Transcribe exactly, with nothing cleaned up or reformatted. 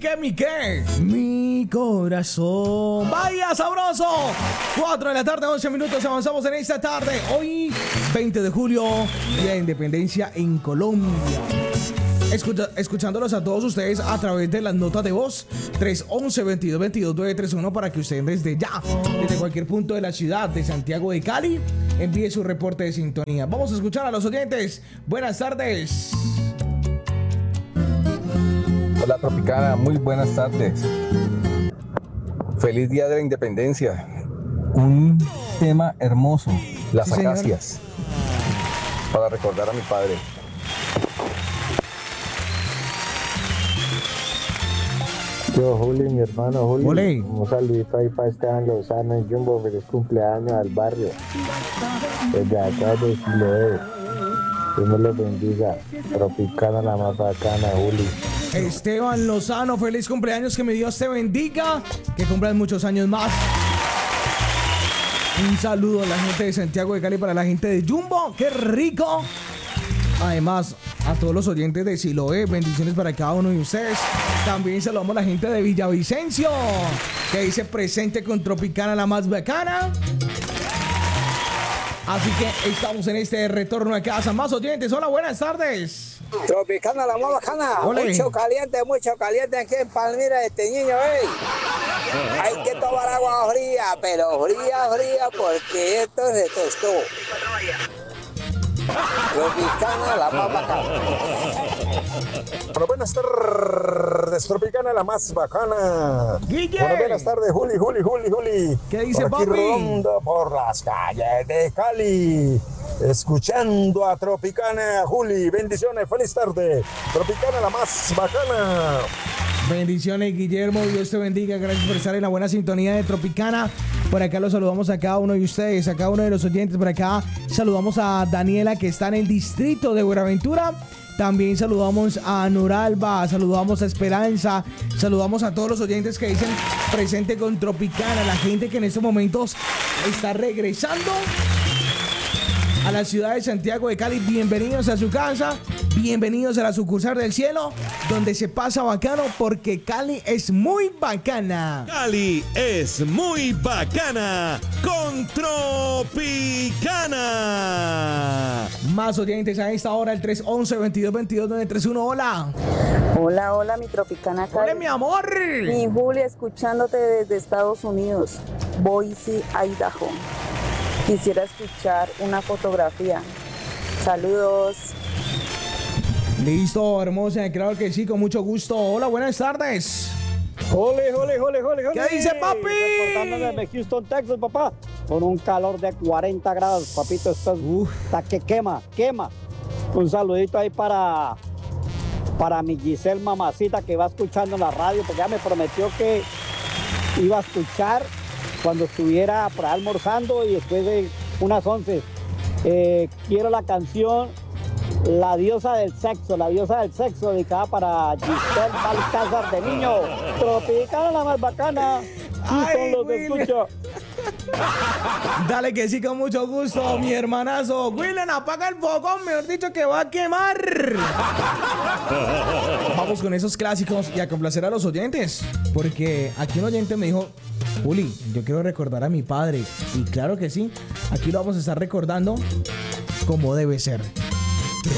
qué, mi qué? Mi corazón. Vaya sabroso. cuatro de la tarde, once minutos. Avanzamos en esta tarde. Hoy, veinte de julio, Día de Independencia en Colombia. Escucha, escuchándolos a todos ustedes a través de las notas de voz tres once, veintidós, veintidós, nueve treinta y uno para que ustedes desde ya, desde cualquier punto de la ciudad de Santiago de Cali, envíe su reporte de sintonía. Vamos a escuchar a los oyentes. Buenas tardes. Hola Tropicana, muy buenas tardes. Feliz Día de la Independencia. Un tema hermoso, las Sí, señor. acacias, para recordar a mi padre. Yo, Juli, mi hermano Juli, Ole. un saludito ahí para Esteban Lozano y Jumbo, feliz cumpleaños al barrio, desde acá de Siloé, Dios me los bendiga, Tropicana la más bacana, Juli. Esteban Lozano, feliz cumpleaños, que mi Dios te bendiga, que cumplan muchos años más. Un saludo a la gente de Santiago de Cali, para la gente de Jumbo, qué rico. Además, a todos los oyentes de Siloé, bendiciones para cada uno de ustedes. También saludamos a la gente de Villavicencio, que dice presente con Tropicana la más bacana. Así que estamos en este retorno a casa. Más oyentes, hola, buenas tardes. Tropicana la más bacana, Ole. mucho caliente, mucho caliente aquí en Palmira de este niño, ey. Hay que tomar agua fría, pero fría, fría, porque esto se tostó. Tropicana la más bacana. Bueno, buenas tardes, Tropicana la más bacana. Guille. Bueno, buenas tardes, Juli, Juli, Juli, Juli. ¿Qué dice, por aquí papi? rodando por las calles de Cali, escuchando a Tropicana, Juli. Bendiciones, feliz tarde. Tropicana la más bacana. Bendiciones, Guillermo, Dios te bendiga, gracias por estar en la buena sintonía de Tropicana. Por acá los saludamos a cada uno de ustedes, a cada uno de los oyentes. Por acá saludamos a Daniela, que está en el distrito de Buenaventura. También saludamos a Nuralba, saludamos a Esperanza, saludamos a todos los oyentes que dicen presente con Tropicana, la gente que en estos momentos está regresando a la ciudad de Santiago de Cali. Bienvenidos a su casa, bienvenidos a la sucursal del cielo, donde se pasa bacano, porque Cali es muy bacana. Cali es muy bacana con Tropicana. Más oyentes a esta hora, el tres once, veintidós, veintidós, nueve treinta y uno. Hola. Hola, hola, mi Tropicana Cali. Hola, mi amor. Mi Julia, escuchándote desde Estados Unidos, Boise, Idaho. Quisiera escuchar una fotografía. Saludos. Listo, hermosa, claro que sí, con mucho gusto. Hola, buenas tardes. Ole, ole, ole, ole, ole. ¿Qué dice, papi? Reportando desde Houston, Texas, papá. Con un calor de cuarenta grados, papito. Esto es, está que quema, quema. Un saludito ahí para, para mi Giselle mamacita, que va escuchando en la radio, porque ya me prometió que iba a escuchar cuando estuviera por ahí almorzando y después de unas once. Eh, quiero la canción La Diosa del Sexo, La Diosa del Sexo, dedicada para Giselle Balcázar de Niño. Tropicana la más bacana. Houston, los escucho. Dale que sí, con mucho gusto, mi hermanazo. Willen, apaga el fogón, mejor dicho, que va a quemar. Vamos con esos clásicos y a complacer a los oyentes, porque aquí un oyente me dijo: Juli, yo quiero recordar a mi padre. Y claro que sí, aquí lo vamos a estar recordando como debe ser.